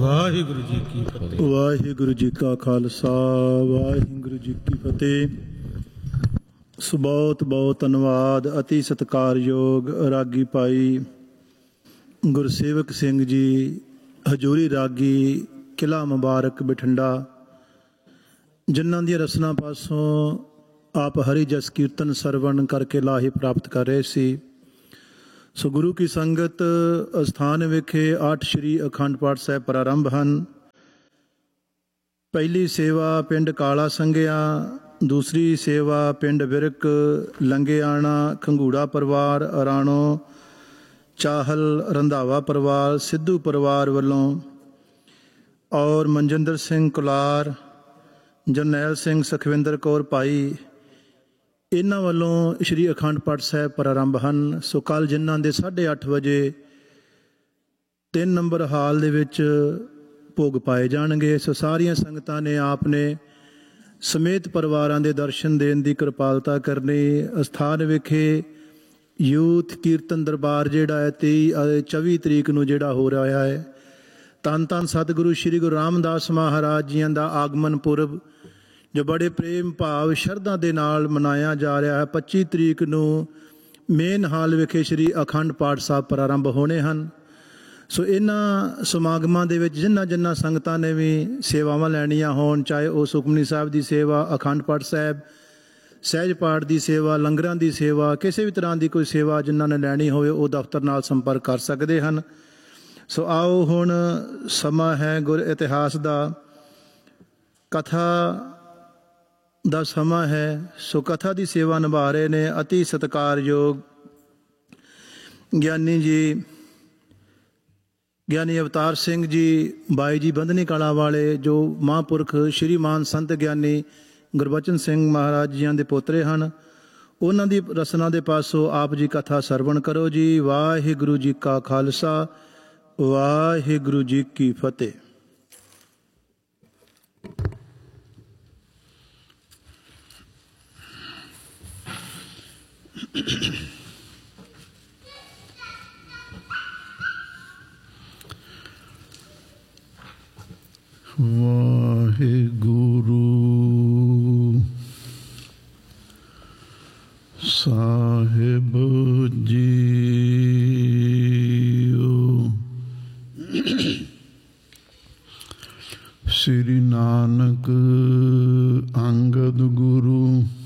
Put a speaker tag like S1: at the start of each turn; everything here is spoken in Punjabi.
S1: ਵਾਹਿਗੁਰੂ ਜੀ ਕੀ ਫਤਿਹ।
S2: ਵਾਹਿਗੁਰੂ ਜੀ ਕਾ ਖਾਲਸਾ, ਵਾਹਿਗੁਰੂ ਜੀ ਕੀ ਫਤਿਹ। ਸੋ ਬਹੁਤ ਬਹੁਤ ਧੰਨਵਾਦ। ਅਤੀ ਸਤਿਕਾਰਯੋਗ ਰਾਗੀ ਭਾਈ ਗੁਰਸੇਵਕ ਸਿੰਘ ਜੀ, ਹਜ਼ੂਰੀ ਰਾਗੀ, ਕਿਲ੍ਹਾ ਮੁਬਾਰਕ ਬਠਿੰਡਾ, ਜਿਨ੍ਹਾਂ ਦੀਆਂ ਰਸਨਾ ਪਾਸੋਂ ਆਪ ਹਰੀ ਜਸ ਕੀਰਤਨ ਸਰਵਣ ਕਰਕੇ ਲਾਹੇ ਪ੍ਰਾਪਤ ਕਰ ਰਹੇ ਸੀ। ਸੋ ਗੁਰੂ ਕੀ ਸੰਗਤ ਅਸਥਾਨ ਵਿਖੇ 8 ਸ਼੍ਰੀ ਅਖੰਡ ਪਾਠ ਸਾਹਿਬ ਪ੍ਰਾਰੰਭ ਹਨ। ਪਹਿਲੀ ਸੇਵਾ ਪਿੰਡ ਕਾਲਾ ਸੰਘਿਆ, ਦੂਸਰੀ ਸੇਵਾ ਪਿੰਡ ਵਿਰਕ ਲੰਗੇਆਣਾ ਖੰਗੂੜਾ ਪਰਿਵਾਰ, ਰਾਣੋ ਚਾਹਲ ਰੰਧਾਵਾ ਪਰਿਵਾਰ, ਸਿੱਧੂ ਪਰਿਵਾਰ ਵੱਲੋਂ, ਔਰ ਮਨਜਿੰਦਰ ਸਿੰਘ ਕੁਲਾਰ, ਜਰਨੈਲ ਸਿੰਘ ਸੁਖਵਿੰਦਰ ਕੌਰ ਭਾਈ, ਇਹਨਾਂ ਵੱਲੋਂ ਸ਼੍ਰੀ ਅਖੰਡ ਪਾਠ ਸਾਹਿਬ ਪ੍ਰਾਰੰਭ ਹਨ। ਸੋ ਕੱਲ੍ਹ ਜਿਨ੍ਹਾਂ ਦੇ 8:30 ਵਜੇ 3 ਨੰਬਰ ਹਾਲ ਦੇ ਵਿੱਚ ਭੋਗ ਪਾਏ ਜਾਣਗੇ। ਸੋ ਸਾਰੀਆਂ ਸੰਗਤਾਂ ਨੇ ਆਪ ਨੇ ਸਮੇਤ ਪਰਿਵਾਰਾਂ ਦੇ ਦਰਸ਼ਨ ਦੇਣ ਦੀ ਕਿਰਪਾਲਤਾ ਕਰਨੀ। ਅਸਥਾਨ ਵਿਖੇ ਯੂਥ ਕੀਰਤਨ ਦਰਬਾਰ ਜਿਹੜਾ ਹੈ 24 ਤਰੀਕ ਨੂੰ ਜਿਹੜਾ ਹੋ ਰਿਹਾ ਹੈ, ਧੰਨ ਧੰਨ ਸਤਿਗੁਰੂ ਸ਼੍ਰੀ ਗੁਰੂ ਰਾਮਦਾਸ ਮਹਾਰਾਜ ਜੀਆਂ ਦਾ ਆਗਮਨ ਪੁਰਬ ਜੋ ਬੜੇ ਪ੍ਰੇਮ ਭਾਵ ਸ਼ਰਧਾ ਦੇ ਨਾਲ ਮਨਾਇਆ ਜਾ ਰਿਹਾ ਹੈ। 25 ਤਰੀਕ ਨੂੰ ਮੇਨ ਹਾਲ ਵਿਖੇ ਸ਼੍ਰੀ ਅਖੰਡ ਪਾਠ ਸਾਹਿਬ ਪ੍ਰਾਰੰਭ ਹੋਣੇ ਹਨ। ਸੋ ਇਹਨਾਂ ਸਮਾਗਮਾਂ ਦੇ ਵਿੱਚ ਜਿਨ੍ਹਾਂ ਸੰਗਤਾਂ ਨੇ ਵੀ ਸੇਵਾਵਾਂ ਲੈਣੀਆਂ ਹੋਣ, ਚਾਹੇ ਉਹ ਸੁਖਮਨੀ ਸਾਹਿਬ ਦੀ ਸੇਵਾ, ਅਖੰਡ ਪਾਠ ਸਾਹਿਬ, ਸਹਿਜ ਪਾਠ ਦੀ ਸੇਵਾ, ਲੰਗਰਾਂ ਦੀ ਸੇਵਾ, ਕਿਸੇ ਵੀ ਤਰ੍ਹਾਂ ਦੀ ਕੋਈ ਸੇਵਾ ਜਿਨ੍ਹਾਂ ਨੇ ਲੈਣੀ ਹੋਵੇ ਉਹ ਦਫ਼ਤਰ ਨਾਲ ਸੰਪਰਕ ਕਰ ਸਕਦੇ ਹਨ। ਸੋ ਆਓ ਹੁਣ ਸਮਾਂ ਹੈ ਗੁਰ ਇਤਿਹਾਸ ਦਾ, ਕਥਾ ਦਾ ਸਮਾਂ ਹੈ। ਸੋ ਕਥਾ ਦੀ ਸੇਵਾ ਨਿਭਾ ਰਹੇ ਨੇ ਅਤੀ ਸਤਿਕਾਰਯੋਗ ਗਿਆਨੀ ਜੀ, ਗਿਆਨੀ ਅਵਤਾਰ ਸਿੰਘ ਜੀ, ਬਾਈ ਜੀ ਬੰਧਨੀ ਕਲਾਂ ਵਾਲੇ, ਜੋ ਮਹਾਂਪੁਰਖ ਸ਼੍ਰੀਮਾਨ ਸੰਤ ਗਿਆਨੀ ਗੁਰਬਚਨ ਸਿੰਘ ਮਹਾਰਾਜ ਜੀਆਂ ਦੇ ਪੋਤਰੇ ਹਨ। ਉਹਨਾਂ ਦੀ ਰਸਨਾ ਦੇ ਪਾਸੋਂ ਆਪ ਜੀ ਕਥਾ ਸਰਵਣ ਕਰੋ ਜੀ। ਵਾਹਿਗੁਰੂ ਜੀ ਕਾ ਖਾਲਸਾ, ਵਾਹਿਗੁਰੂ ਜੀ ਕੀ ਫਤਿਹ।
S3: ਵਾਹਿਗੁਰੂ ਸਾਹਿਬ ਜੀਓ। ਸ੍ਰੀ ਨਾਨਕ ਅੰਗਦ ਗੁਰੂ